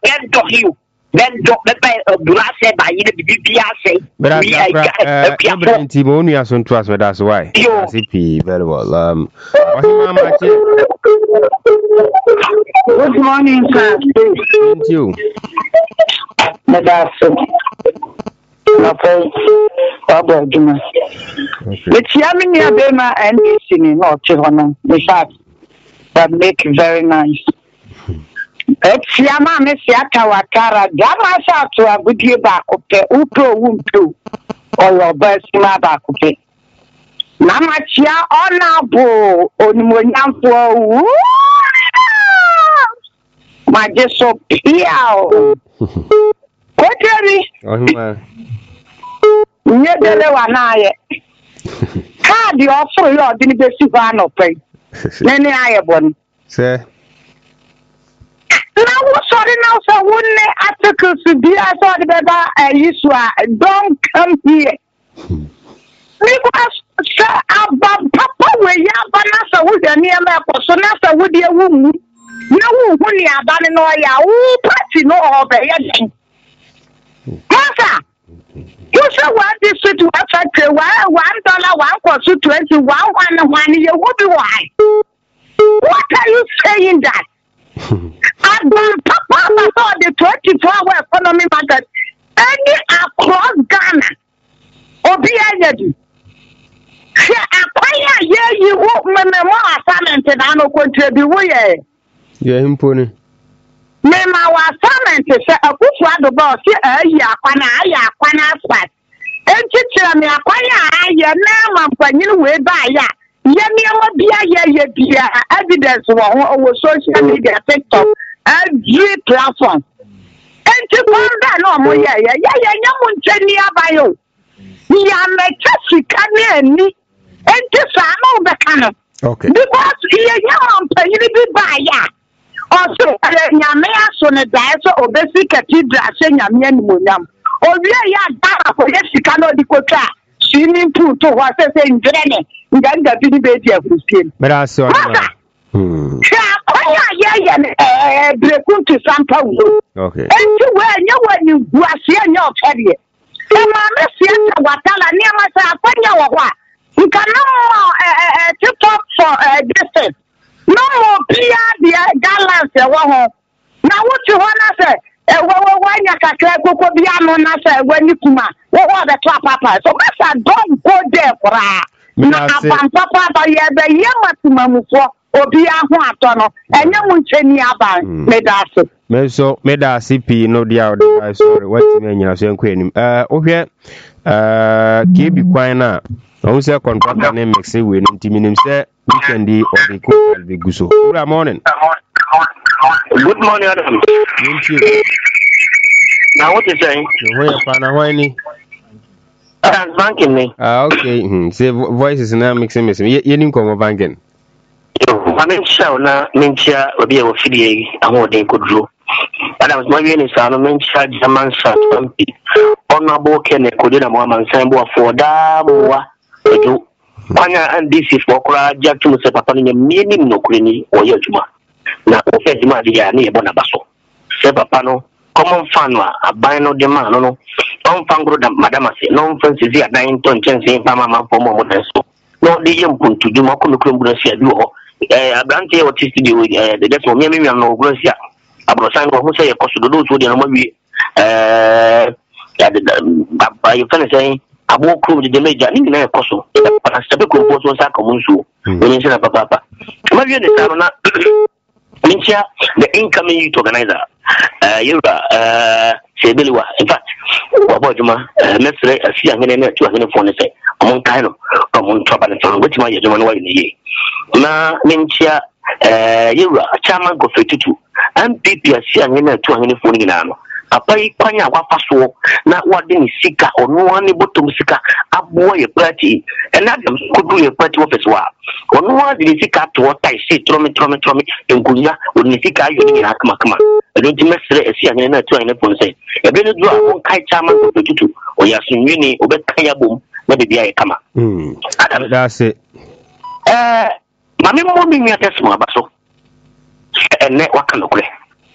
then do you. Then drop the Bula said by the BPS. But I Timoni as on trust, that's why. CP very well. Good morning, sir. Thank you. Okay. It's Yamini Abema and singing not Chivana. That make it very nice. It's Yama Messiaka Wakara, Gamasa to a good year back of the Uto or your best Mabakupe. Mama Chia honorable Onimonyampo. My just so piao. Koteri. Nyedele wanaye. Card you offer your dinibesivano pay. Nene ayabon. Sir. Now sorry now so one articles to be I saw the baby don't come here. Because sir papa we ya banasa would near me so nasa would you womb. No when you are done no ya party no over here. Masa you say what this to affect $1 1 cost to 21 1 you would be why. What are you saying that? Papa saw the 24-hour economy market any across Ghana. Obiayedi. She acquire you more assignment and I no contribute. Yeah, him pony. Name our assignment is a good one about Yakwana spot. And teacher me acquire ya name when you way by ya. Yemi be evidence on social media, TikTok, and G platform. And to that no more, bio. We are make and to Samo Bacano. Okay. Because he is young, be by ya. Also, Yamea son a diet or basic cathedral, saying Yamian Munam. Or we are data for Yesicano di Cota. Swimming pool to what I say in Granny. But I saw to San Paulo. Okay. And to where you was here in your career. And Mamma Sienta Watala near myself when you are what? You can no tip up for distance. No more Pia, gallants. Now, what you want to say? When you can be on when you come, what was the top papa? So, Master, don't go there for her. Papa, the Yamamu for Obia Huatono, and Yamucheni Aban, Medasi. Meso, CP, no doubt. I saw what you are saying, Queen. Okay, keep you quiet now. I will say contract name makes it with Timinim say weekend or the cook will be good. Good morning. Good morning, Adam. Thank you. Now, what you saying? Why banking me. Okay. Say voices now mixing. You didn't come banking. I mean, show now, Mincha will be able to see a more than could do. And I was my unit, I mentioned German shot. Honorable Kenneth could in a woman sample for Damoa. And this is for Jack to say, Papa, meaning no cleaning or Yajuma. Now, Fedima, the Yanni Bonabaso. Sepapano, common fanwa, a bino demand, no. Don't fango that Madame say, no Francis here, 9 ton chance in Pama for more than so. No, the young put to do Makunukum, you a branch or studio with the death of Yemi and no Gracia. A brosan who say a cost to those who didn't maybe by your friend saying, I won't prove the major in a coso, but I step a compose on Sakamunsu when you say Papa. Maybe the Sarona Mincha, the incoming youth organizer, Yura, Sebeliwa. In fact, Wabajuma, let's say a few young men to a phone say, among Kano, among trouble and from which my young one in the year. Na Mincha, Yura, a chairman go 52, and people are seeing in a 240 nano. A pay panya wapaso, not what in Sika or no one able to Sika, a boy a party, and Adam could do a party of his wife. Or no one did Sika to what I say, Tommy, and Guya, when Sika you in Hakama. I don't say a young and a 200 say. A better do a one kite chairman go 52, or Yasin Uni, or Betaya boom, maybe I come up. That's it. Mammy, moving me at a small basso. And net what can look.